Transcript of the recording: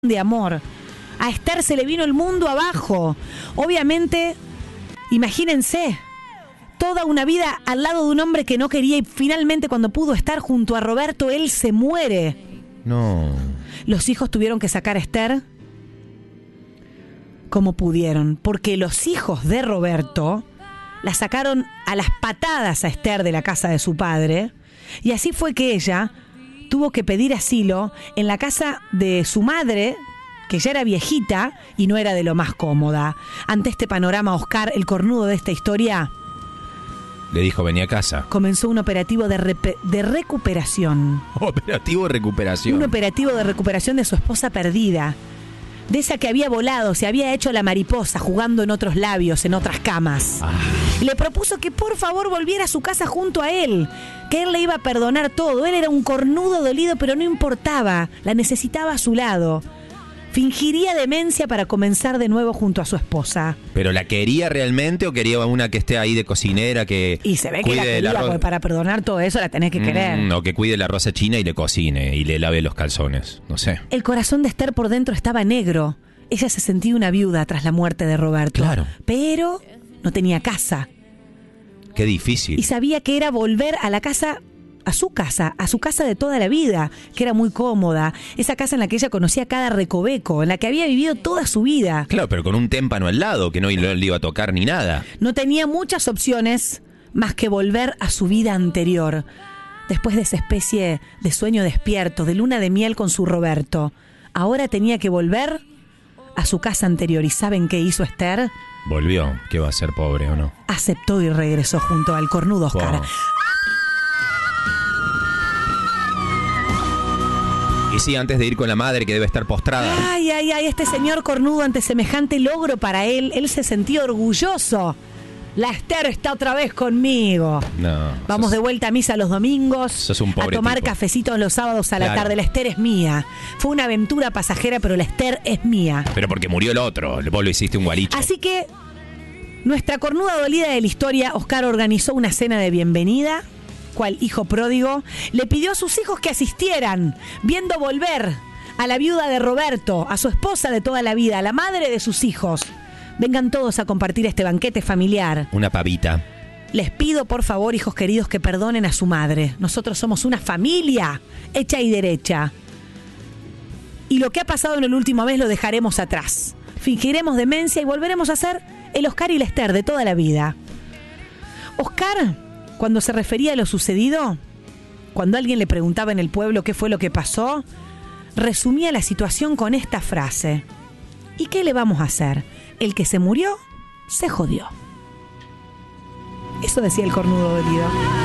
de amor. A Esther se le vino el mundo abajo. Obviamente, imagínense, toda una vida al lado de un hombre que no quería y finalmente cuando pudo estar junto a Roberto, él se muere. No. Los hijos tuvieron que sacar a Esther como pudieron, porque los hijos de Roberto la sacaron a las patadas a Esther de la casa de su padre, y así fue que ella tuvo que pedir asilo en la casa de su madre, que ya era viejita y no era de lo más cómoda. Ante este panorama, Oscar, el cornudo de esta historia, Le dijo, vení a casa. comenzó un operativo de recuperación. Operativo recuperación. Un operativo de recuperación de su esposa perdida. De esa que había volado, se había hecho la mariposa jugando en otros labios, en otras camas. Le propuso que por favor volviera a su casa junto a él, que él le iba a perdonar todo. Él era un cornudo dolido, pero no importaba, la necesitaba a su lado. Fingiría demencia para comenzar de nuevo junto a su esposa. ¿Pero la quería realmente o quería una que esté ahí de cocinera que Y se ve que la cuide quería, porque para perdonar todo eso la tenés que querer. o que cuide la rosa china y le cocine y le lave los calzones? No sé. El corazón de Esther por dentro estaba negro. Ella se sentía una viuda tras la muerte de Roberto. Claro. Pero no tenía casa. Qué difícil. Y sabía que era volver a la casa, a su casa de toda la vida, que era muy cómoda. Esa casa en la que ella conocía cada recoveco, en la que había vivido toda su vida. Claro, pero con un témpano al lado, que no le iba a tocar ni nada. No tenía muchas opciones más que volver a su vida anterior. Después de esa especie de sueño despierto, de luna de miel con su Roberto. Ahora tenía que volver a su casa anterior. ¿Y saben qué hizo Esther? Volvió. ¿Qué va a ser, pobre o no? Aceptó y regresó junto al cornudo Oscar. Oh. Y sí, antes de ir con la madre que debe estar postrada. Ay, este señor cornudo ante semejante logro para él se sentía orgulloso. La Esther está otra vez conmigo. No. Vamos de vuelta a misa los domingos, sos un a pobre tomar tipo. cafecitos los sábados a la Claro. tarde. La Esther es mía. Fue una aventura pasajera, pero la Esther es mía. Pero porque murió el otro. Vos lo hiciste un gualicho. Así que nuestra cornuda dolida de la historia, Oscar organizó una cena de bienvenida, cual hijo pródigo, le pidió a sus hijos que asistieran, viendo volver a la viuda de Roberto, a su esposa de toda la vida, a la madre de sus hijos. Vengan todos a compartir este banquete familiar. Una pavita. Les pido, por favor, hijos queridos, que perdonen a su madre. Nosotros somos una familia hecha y derecha. Y lo que ha pasado en el último mes lo dejaremos atrás. Fingiremos demencia y volveremos a ser el Oscar y la Esther de toda la vida. Oscar, cuando se refería a lo sucedido, cuando alguien le preguntaba en el pueblo qué fue lo que pasó, resumía la situación con esta frase: ¿y qué le vamos a hacer? El que se murió, se jodió. Eso decía el cornudo dolido.